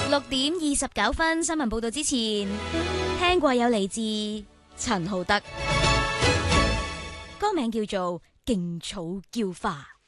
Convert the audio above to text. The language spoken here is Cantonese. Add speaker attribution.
Speaker 1: 6:29新聞報道之前，聽過有嚟自陳浩德，歌名叫做《勁草叫花》。